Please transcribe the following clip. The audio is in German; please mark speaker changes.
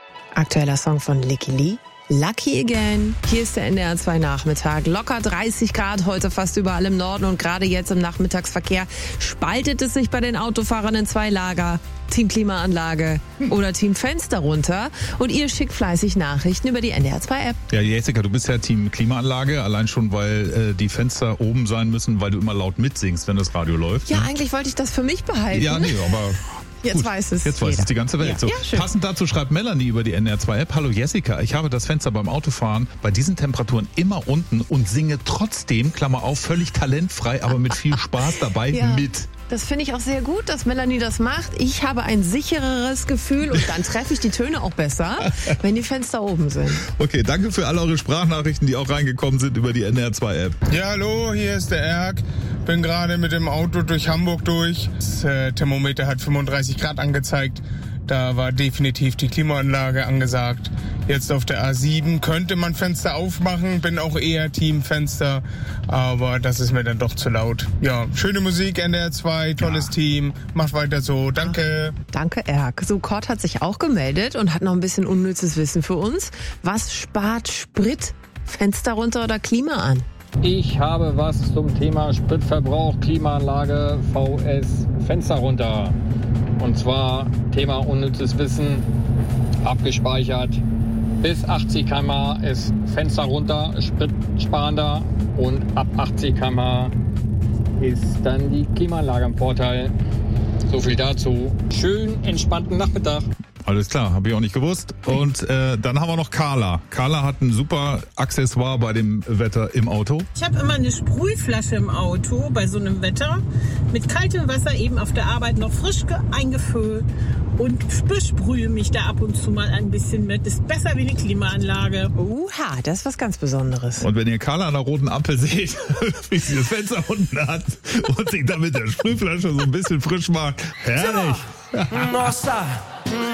Speaker 1: Aktueller Song von Licky Lee. Lucky Again. Hier ist der NDR 2 Nachmittag. Locker 30 Grad heute fast überall im Norden und gerade jetzt im Nachmittagsverkehr spaltet es sich bei den Autofahrern in 2 Lager. Team Klimaanlage oder Team Fenster runter. Und ihr schickt fleißig Nachrichten über die NDR 2 App.
Speaker 2: Ja, Jessica, du bist ja Team Klimaanlage, allein schon, weil die Fenster oben sein müssen, weil du immer laut mitsingst, wenn das Radio läuft.
Speaker 1: Ja, eigentlich wollte ich das für mich behalten.
Speaker 2: Ja, nee, aber...
Speaker 1: Jetzt weiß es
Speaker 2: die ganze Welt.
Speaker 1: Ja.
Speaker 2: So.
Speaker 1: Ja, schön.
Speaker 2: Passend dazu schreibt Melanie über die NDR 2 App: Hallo Jessica, ich habe das Fenster beim Autofahren bei diesen Temperaturen immer unten und singe trotzdem, Klammer auf, völlig talentfrei, aber mit viel Spaß dabei mit.
Speaker 1: Das finde ich auch sehr gut, dass Melanie das macht. Ich habe ein sichereres Gefühl und dann treffe ich die Töne auch besser, wenn die Fenster oben sind.
Speaker 2: Okay, danke für alle eure Sprachnachrichten, die auch reingekommen sind über die NDR 2 App.
Speaker 3: Ja, hallo, hier ist der Erk. Bin gerade mit dem Auto durch Hamburg durch. Das Thermometer hat 35 Grad angezeigt. Da war definitiv die Klimaanlage angesagt. Jetzt auf der A7 könnte man Fenster aufmachen, bin auch eher Team Fenster, aber das ist mir dann doch zu laut. Ja, schöne Musik, NDR 2, tolles Team, macht weiter so, danke.
Speaker 1: Danke, Erk. So, Kurt hat sich auch gemeldet und hat noch ein bisschen unnützes Wissen für uns. Was spart Sprit? Fenster runter oder Klima an?
Speaker 4: Ich habe was zum Thema Spritverbrauch, Klimaanlage, VS, Fenster runter. Und zwar Thema unnützes Wissen, abgespeichert. Bis 80 km/h ist Fenster runter, spritsparender und ab 80 km/h ist dann die Klimaanlage im Vorteil. So viel dazu. Schönen, entspannten Nachmittag.
Speaker 2: Alles klar, habe ich auch nicht gewusst. Und dann haben wir noch Carla. Carla hat ein super Accessoire bei dem Wetter im Auto.
Speaker 5: Ich habe immer eine Sprühflasche im Auto bei so einem Wetter mit kaltem Wasser eben auf der Arbeit noch frisch eingefüllt und besprühe mich da ab und zu mal ein bisschen mit. Ist besser wie eine Klimaanlage.
Speaker 1: Uha, das ist was ganz Besonderes.
Speaker 2: Und wenn ihr Carla an der roten Ampel seht, wie sie das Fenster unten hat und sich dann mit der Sprühflasche so ein bisschen frisch macht, herrlich.
Speaker 6: Nossa!